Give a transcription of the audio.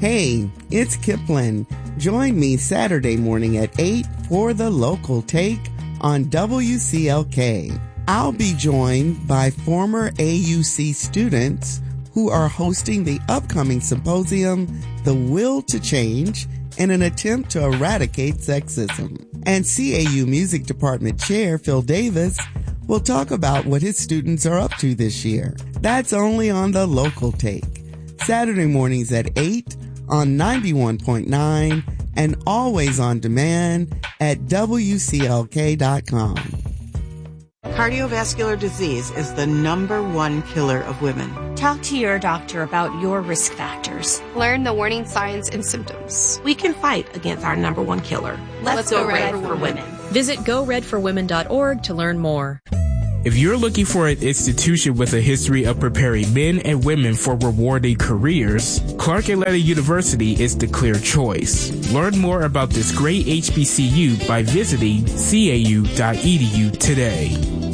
Hey, it's Kipling. Join me Saturday morning at 8 for The Local Take on WCLK. I'll be joined by former AUC students who are hosting the upcoming symposium, The Will to Change, in an attempt to eradicate sexism. And CAU Music Department Chair Phil Davis will talk about what his students are up to this year. That's only on The Local Take. Saturday mornings at 8 on 91.9 and always on demand at WCLK.com. Cardiovascular disease is the #1 killer of women. Talk to your doctor about your risk factors. Learn the warning signs and symptoms. We can fight against our #1 killer. Let's go Red for Women. Visit GoRedForWomen.org to learn more. If you're looking for an institution with a history of preparing men and women for rewarding careers, Clark Atlanta University is the clear choice. Learn more about this great HBCU by visiting cau.edu today.